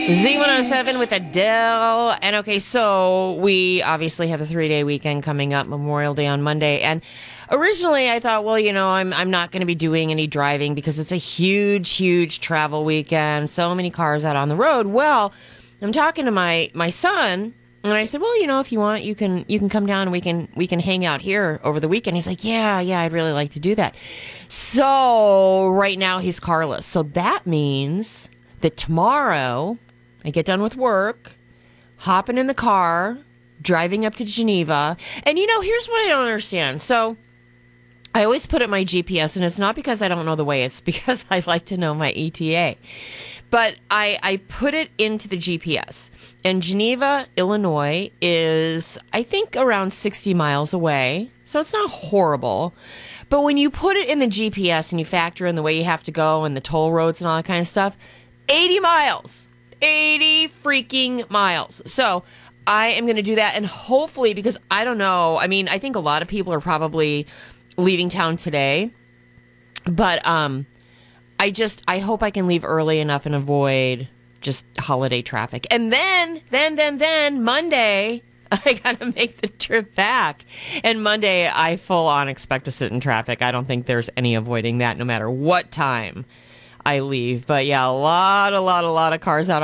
Z107 with Adele. And okay, so we obviously have a 3-day weekend coming up, Memorial Day on Monday. And originally I thought, well, I'm not going to be doing any driving because it's a huge travel weekend. So many cars out on the road. Well, I'm talking to my son, and I said, well, if you want, you can come down and we can hang out here over the weekend. He's like, yeah, I'd really like to do that. So right now he's carless. So that means that tomorrow I get done with work, hopping in the car, driving up to Geneva. And here's what I don't understand. So I always put it my GPS, and it's not because I don't know the way, it's because I like to know my ETA. But I put it into the GPS. And Geneva, Illinois is, I think, around 60 miles away. So it's not horrible. But when you put it in the GPS and you factor in the way you have to go and the toll roads and all that kind of stuff, 80 miles. 80 freaking miles. So I am going to do that. And hopefully, because I don't know, I think a lot of people are probably leaving town today. But I hope I can leave early enough and avoid just holiday traffic. And then Monday, I got to make the trip back. And Monday, I full on expect to sit in traffic. I don't think there's any avoiding that no matter what time I leave. But yeah, a lot of cars out